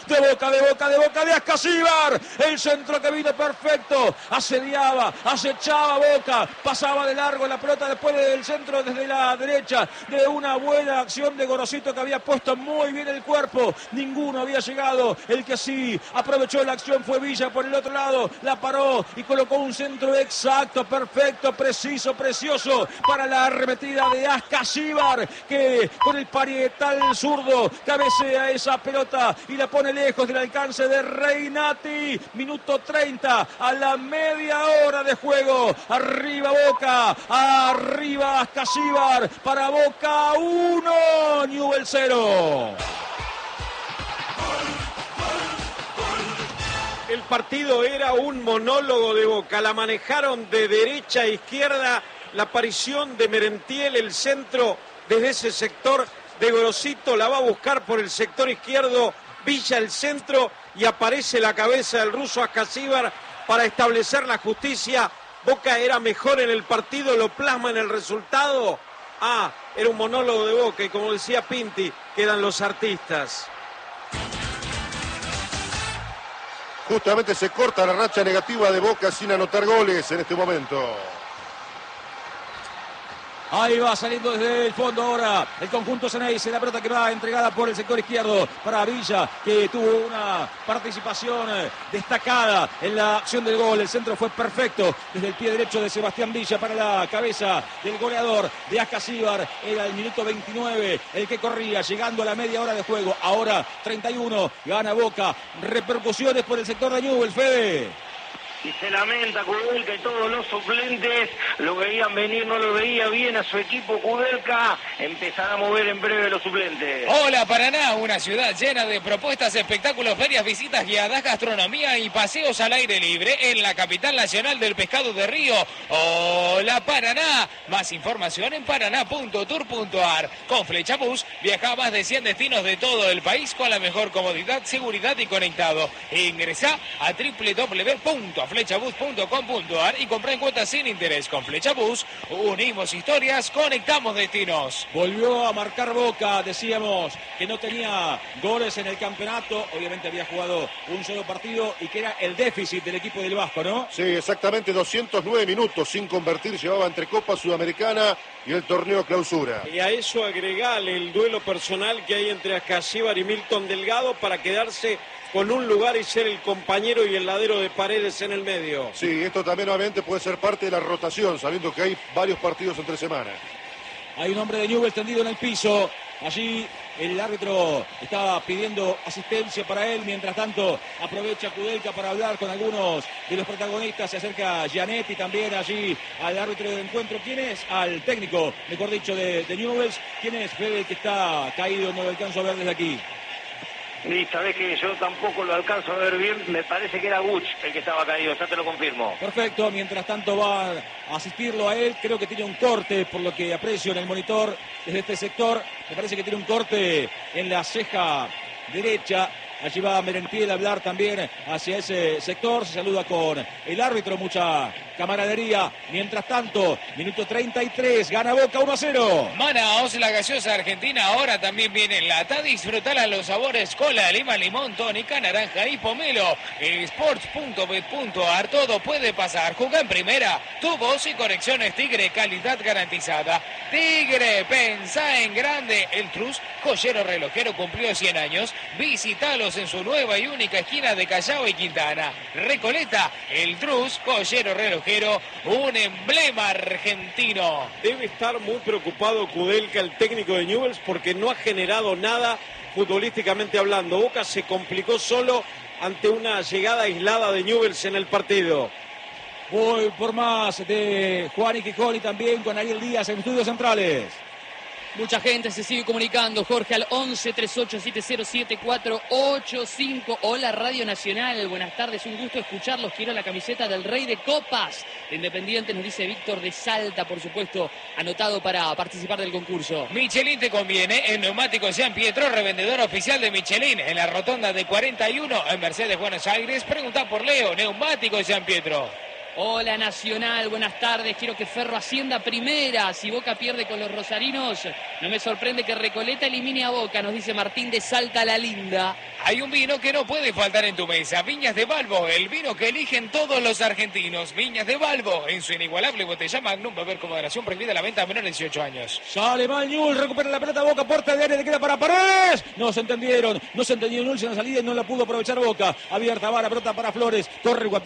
de Ascasíbar. El centro que vino perfecto. Asediaba, acechaba Boca. Pasaba de largo la pelota después del centro desde la derecha. De una buena acción de Gorosito que había puesto muy bien el cuerpo. Ninguno había llegado. El que sí aprovechó la acción fue Villa por el otro lado. La paró y colocó un centro exacto, perfecto, preciso, precioso para la arremetida de Ascasíbar, que con el parietal zurdo cabecea esa pelota y la pone lejos del alcance de Reinati. Minuto 30 a la media hora de juego. Arriba Boca, arriba Ascasíbar, para Boca 1, Newell's 0. El partido era un monólogo de Boca, la manejaron de derecha a izquierda, la aparición de Merentiel, el centro desde ese sector de Gorosito, la va a buscar por el sector izquierdo, Villa el centro y aparece la cabeza del ruso Ascasíbar para establecer la justicia. Boca era mejor en el partido, lo plasma en el resultado. Era un monólogo de Boca y como decía Pinti, quedan los artistas. Justamente se corta la racha negativa de Boca sin anotar goles en este momento. Ahí va saliendo desde el fondo ahora el conjunto Ceneice. La pelota que va entregada por el sector izquierdo para Villa, que tuvo una participación destacada en la acción del gol. El centro fue perfecto desde el pie derecho de Sebastián Villa para la cabeza del goleador de Ascasíbar. Era el minuto 29 el que corría, llegando a la media hora de juego. Ahora 31, gana Boca. Repercusiones por el sector de Newell's, Fede. Y se lamenta Kudelka y todos los suplentes lo veían venir, no lo veía bien a su equipo. Kudelka empezará a mover en breve los suplentes. Hola Paraná, una ciudad llena de propuestas, espectáculos, ferias, visitas guiadas, gastronomía y paseos al aire libre en la capital nacional del pescado de río. Hola Paraná, más información en paraná.tour.ar. Con Flecha Bus viaja a más de 100 destinos de todo el país con la mejor comodidad, seguridad y conectado. Ingresa a www.flechabus.com.ar y compra en cuotas sin interés. Con Flecha Bus unimos historias, conectamos destinos. Volvió a marcar Boca, decíamos que no tenía goles en el campeonato, obviamente había jugado un solo partido y que era el déficit del equipo del Vasco, ¿no? Sí, exactamente, 209 minutos sin convertir, llevaba entre Copa Sudamericana y el torneo Clausura. Y a eso agregale el duelo personal que hay entre Ascasíbar y Milton Delgado para quedarse con un lugar y ser el compañero y el ladero de Paredes en el medio. Sí, esto también obviamente puede ser parte de la rotación, sabiendo que hay varios partidos entre semanas. Hay un hombre de Newell's tendido en el piso. Allí el árbitro estaba pidiendo asistencia para él. Mientras tanto, aprovecha Kudelka para hablar con algunos de los protagonistas. Se acerca Gianetti también allí al árbitro del encuentro. ¿Quién es? Al técnico, mejor dicho, de Newell's. ¿Quién es, Fede, que está caído? No lo alcanzo a ver desde aquí. Y sabés que yo tampoco lo alcanzo a ver bien, me parece que era Buch el que estaba caído, ya te lo confirmo. Perfecto, mientras tanto va a asistirlo a él, creo que tiene un corte, por lo que aprecio en el monitor desde este sector, me parece que tiene un corte en la ceja derecha. Allí va Merentiel a hablar también hacia ese sector. Se saluda con el árbitro, mucha camaradería. Mientras tanto, minuto 33, gana Boca 1-0. Manaos, la gaseosa argentina, ahora también viene en lata. Disfrutala los sabores cola, lima, limón, tónica, naranja y pomelo. En sports.bet.ar todo puede pasar. Juega en primera. Tu voz y conexiones Tigre, calidad garantizada. Tigre, pensá en grande. El Trus, joyero relojero, cumplió 100 años. Visítalos en su nueva y única esquina de Callao y Quintana. Recoleta, el Trus, joyero relojero, un emblema argentino. Debe estar muy preocupado Kudelka, el técnico de Newell's, porque no ha generado nada futbolísticamente hablando. Boca se complicó solo ante una llegada aislada de Newell's en el partido. Voy por más de Juan Iquijoli también con Ariel Díaz en Estudios Centrales. Mucha gente se sigue comunicando, Jorge, al 11-3870-7485. Hola, Radio Nacional. Buenas tardes, un gusto escucharlos. Quiero la camiseta del Rey de Copas. De Independiente, nos dice Víctor de Salta, por supuesto, anotado para participar del concurso. Michelin te conviene. En Neumáticos San Pietro, revendedor oficial de Michelin. En la rotonda de 41, en Mercedes, Buenos Aires. Pregunta por Leo, Neumáticos San Pietro. Hola Nacional, buenas tardes. Quiero que Ferro ascienda primera. Si Boca pierde con los rosarinos, no me sorprende que Recoleta elimine a Boca, nos dice Martín de Salta la Linda. Hay un vino que no puede faltar en tu mesa. Viñas de Balbo, el vino que eligen todos los argentinos. Viñas de Balbo, en su inigualable botella Magnum. Beber con moderación, prohibida la venta a menores de 18 años. Sale mal Newell's, recupera la pelota Boca, puerta de área, le queda para Paredes. No se entendió Newell's en la salida y no la pudo aprovechar Boca. Abierta va la pelota para Flores, corre Guapi.